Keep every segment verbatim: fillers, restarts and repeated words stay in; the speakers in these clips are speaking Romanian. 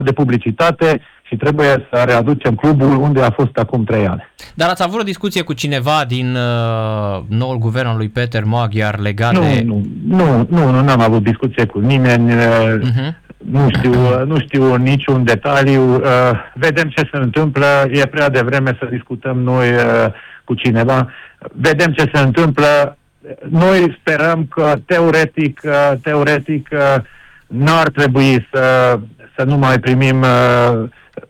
de publicitate și trebuie să readucem clubul unde a fost acum trei ani. Dar ați avut o discuție cu cineva din uh, noul guvern al lui Peter Magyar legat nu, de... Nu, nu, nu, nu, n-am avut discuție cu nimeni, uh-huh. nu, știu, nu știu niciun detaliu. Uh, vedem ce se întâmplă, e prea devreme să discutăm noi uh, cu cineva. Vedem ce se întâmplă. Noi sperăm că teoretic, uh, teoretic uh, n-ar trebui să, să nu mai primim uh,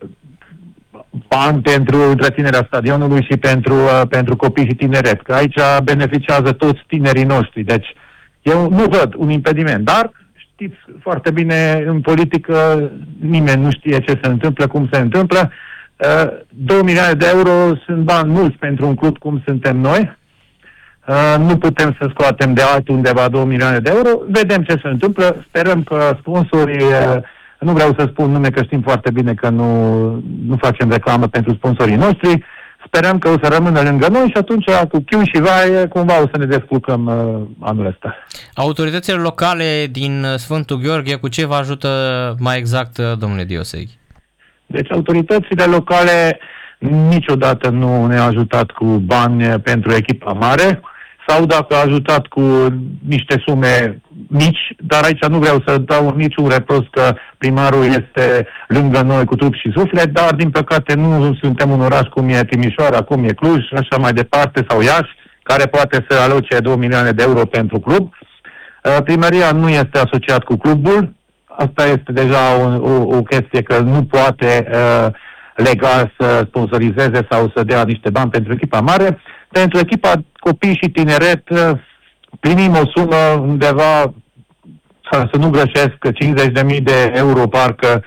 bani pentru întreținerea stadionului și pentru, uh, pentru copii și tineret, că aici beneficiază toți tinerii noștri. Deci eu nu văd un impediment, dar știți foarte bine, în politică nimeni nu știe ce se întâmplă, cum se întâmplă. Uh, două milioane de euro sunt bani mulți pentru un club cum suntem noi. Uh, nu putem să scoatem de altundeva două milioane de euro. Vedem ce se întâmplă. Sperăm că sponsorii, uh, nu vreau să spun nume că știm foarte bine că nu, nu facem reclamă pentru sponsorii noștri. Sperăm că o să rămână lângă noi și atunci cu chiu și vai cumva o să ne descurcăm uh, anul ăsta. Autoritățile locale din Sfântul Gheorghe, cu ce vă ajută mai exact, domnule Dioseghi? Deci autoritățile locale niciodată nu ne-au ajutat cu bani pentru echipa mare sau dacă a ajutat cu niște sume mici, dar aici nu vreau să dau niciun reproș că primarul este lângă noi cu trup și suflet, dar din păcate nu suntem un oraș cum e Timișoara, cum e Cluj, așa mai departe, sau Iași, care poate să aloce două milioane de euro pentru club. Primăria nu este asociat cu clubul, asta este deja o, o, o chestie că nu poate uh, legal să sponsorizeze sau să dea niște bani pentru echipa mare. Pentru echipa copii și tineret primim o sumă undeva, să nu greșesc, cincizeci de mii de euro parcă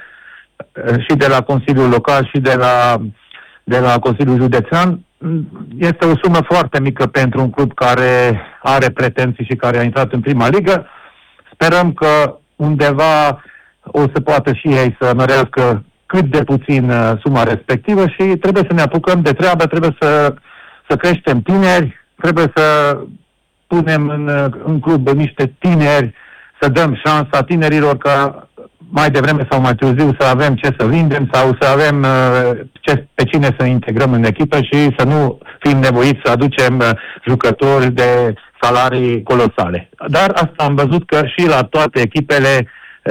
și de la Consiliul Local și de la, de la Consiliul Județean. Este o sumă foarte mică pentru un club care are pretenții și care a intrat în prima ligă. Sperăm că undeva o să poată și ei să mărească cât de puțin suma respectivă și trebuie să ne apucăm de treabă, trebuie să să creștem tineri, trebuie să punem în, în club niște tineri, să dăm șansa tinerilor ca mai devreme sau mai târziu să avem ce să vindem sau să avem ce, pe cine să integrăm în echipă și să nu fim nevoiți să aducem jucători de salarii colosale. Dar asta am văzut că și la toate echipele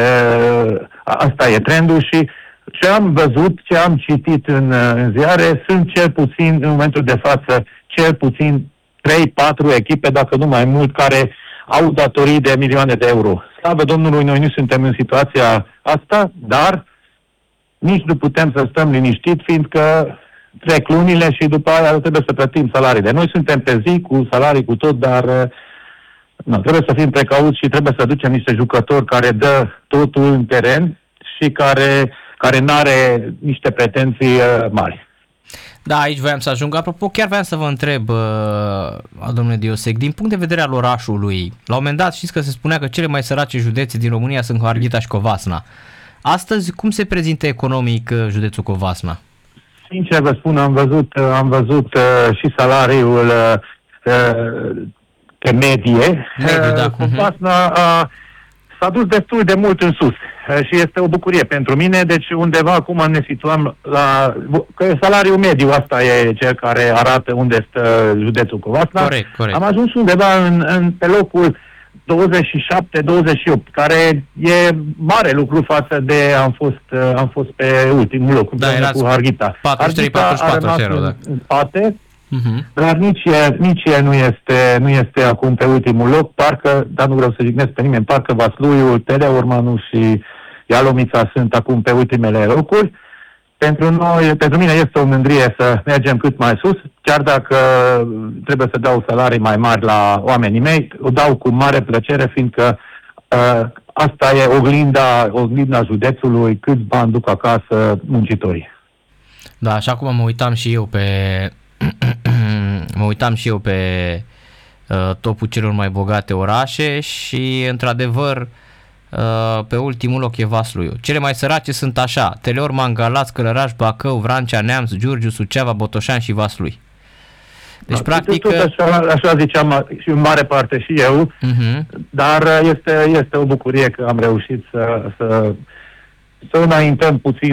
asta e trendul și ce am văzut, ce am citit în, în ziare, sunt cel puțin, în momentul de față, cel puțin trei patru echipe, dacă nu mai mult, care au datorii de milioane de euro. Slavă Domnului, noi nu suntem în situația asta, dar nici nu putem să stăm liniștit, fiindcă trec lunile și după aia trebuie să plătim salariile. Noi suntem pe zi cu salarii, cu tot, dar nu, trebuie să fim precauți și trebuie să ducem niște jucători care dă totul în teren și care... care nu are niște pretenții uh, mari. Da, aici voiam să ajung. Apropo, chiar voiam să vă întreb, uh, domnule Dioseg, din punct de vedere al orașului, la un moment dat știți că se spunea că cele mai sărace județe din România sunt Harghita și Covasna. Astăzi, cum se prezintă economic uh, județul Covasna? Sincer vă spun, am văzut, uh, am văzut uh, și salariul uh, pe medie. Mediu, da. Covasna uh, s-a dus destul de mult în sus. Și este o bucurie pentru mine, deci undeva acum ne situăm la... Că salariul mediu, asta e cel care arată unde stă județul Covasna. Corect, corect. Am ajuns undeva în, în, pe locul douăzeci și șapte douăzeci și opt, care e mare lucru față de am fost, am fost pe ultimul loc, da, cu Harghita. patruzeci și trei patruzeci și patru, a rămas da. în, în spate, uh-huh. dar nici el, nici el nu, este, nu este acum pe ultimul loc, parcă, dar nu vreau să jignesc pe nimeni, parcă Vasluiul, Teleormanu și Ialomița sunt acum pe ultimele locuri. Pentru noi, pentru mine este o mândrie să mergem cât mai sus, chiar dacă trebuie să dau salarii mai mari la oamenii mei, o dau cu mare plăcere, fiindcă uh, asta e oglinda, oglinda județului, câți bani duc acasă muncitorii. Da, așa cum mă uitam și eu pe mă uitam și eu pe uh, topul celor mai bogate orașe și într-adevăr uh, pe ultimul loc e Vaslui. Cele mai sărace sunt așa: Teleorman, Galați, Călăraș, Bacău, Vrancea, Neamț, Giurgiu, Suceava, Botoșani și Vaslui. Deci, da, practic... Tot așa, așa ziceam și în mare parte și eu, uh-huh. dar este, este o bucurie că am reușit să, să, să înaintăm puțin